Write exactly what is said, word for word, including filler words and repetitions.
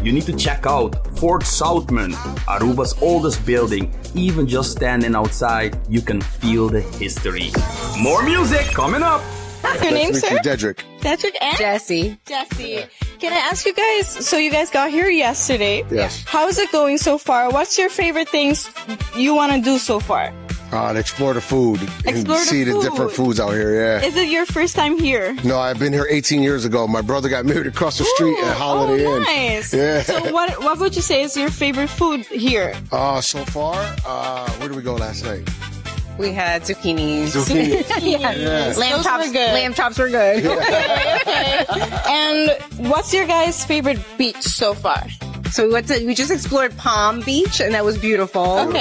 you need to check out Fort Southman, Aruba's oldest building. Even just standing outside, you can feel the history. More music coming up. Your name, Nice to sir? meet you, Dedrick. Dedrick and Jesse. Jesse. Can I ask you guys, so you guys got here yesterday. Yes. How's it going so far? What's your favorite things you want to do so far? Uh, to explore the food and Explore the see the food. different foods out here, yeah. Is it your first time here? No, I've been here eighteen years ago. My brother got married across the street Ooh, at Holiday oh, Inn. nice. Yeah. So what what would you say is your favorite food here? Uh, so far, uh, where did we go last night? We had zucchinis. Zucchini. Yes. Lamb Those chops. were good. Lamb chops were good. Okay, okay. And what's your guys' favorite beach so far? So we went to, we just explored Palm Beach, and that was beautiful. Okay.